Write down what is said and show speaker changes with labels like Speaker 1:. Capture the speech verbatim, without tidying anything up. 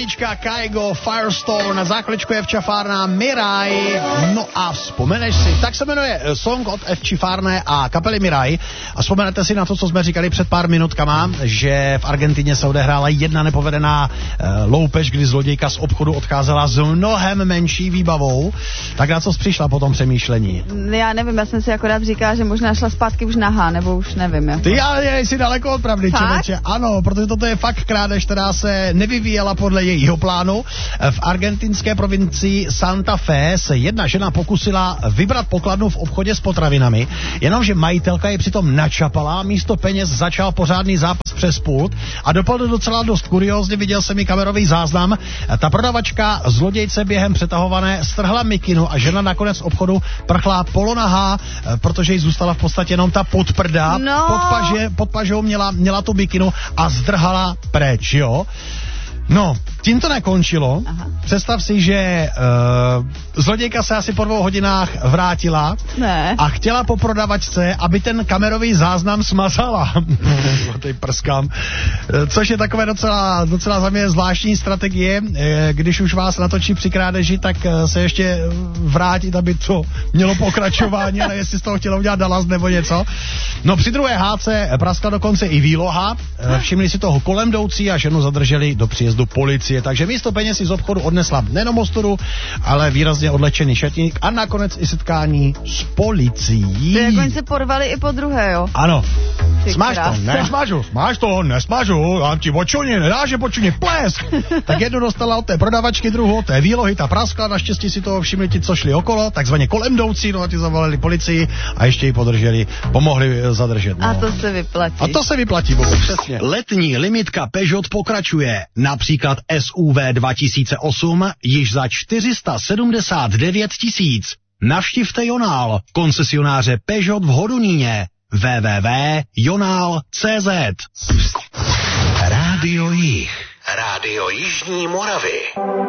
Speaker 1: Jednička, Kaigo, Firestone, na záklečku je včafárna Mirai. No a vzpomeneš si, tak se jmenuje song od Včafárné a kapely Mirai. A vzpomenete si na to, co jsme říkali před pár minutkama, že v Argentině se odehrála jedna nepovedená uh, loupež, kdy zlodějka z obchodu odcházela s mnohem menší výbavou. Tak na co jsi přišla po tom přemýšlení?
Speaker 2: Já nevím, já jsem si akorát říkala, že možná šla zpátky už nahá, nebo už nevím. Jako.
Speaker 1: Ty ale jsi daleko od pravdy, člověče. Ano, protože toto je fakt krádež, která se nevyvíjela podle jejího plánu. V argentinské provincii Santa Fe se jedna žena pokusila vybrat pokladnu v obchodě s potravinami, jenomže majitelka je přitom načapala, místo peněz začal pořádný zápas přes pult a dopadl docela dost kuriózně, viděl jsem i kamerový záznam. Ta prodavačka zlodějce během přetahované strhla mikinu a žena nakonec obchodu prchla polonahá, protože jí zůstala v podstatě jenom ta podprda.
Speaker 2: No.
Speaker 1: Pod, paže, pod pažou měla, měla tu mikinu a zdrhala pryč, jo. No, tím to nekončilo. Aha. Představ si, že uh, zlodějka se asi po dvou hodinách vrátila
Speaker 2: ne.
Speaker 1: a chtěla po prodavačce, aby ten kamerový záznam smazala. Teď prskám. Což je takové docela, docela za mě zvláštní strategie. Když už vás natočí při krádeži, tak se ještě vrátit, aby to mělo pokračování, ale jestli z toho chtěla udělat Dallas nebo něco. No při druhé hádce praskla dokonce i výloha. Všimli si toho kolem jdoucí a ženu zadrželi do příjezdu do policie, takže místo peněz si z obchodu odnesla nejenom ostudu, ale výrazně odlečený šatník a nakonec i setkání s policií.
Speaker 2: To jako se porvali i po druhé, jo?
Speaker 1: Ano.
Speaker 2: Ty
Speaker 1: smáš
Speaker 2: krása.
Speaker 1: to, nesmažu, smáš to, nesmažu, dám ti očuně, nedáš je počuně, plesk. Tak jednu dostala od té prodavačky, druhou od té výlohy, ta praskla, naštěstí si toho všimli ti, co šli okolo, takzvaně kolem jdoucí, no a ti zavolali policii a ještě ji podrželi, pomohli zadržet. No.
Speaker 2: A to se vyplatí.
Speaker 1: A to se vyplatí, bohu, přesně.
Speaker 3: Letní limitka Peugeot pokračuje. Například S U V dva tisíce osm již za čtyři sta sedmdesát devět tisíc. Navštivte Jonál, koncesionáře Peugeot v Hodoníně. w w w tečka jonál tečka c z. Rádio Jih. Rádio Jižní Moravy.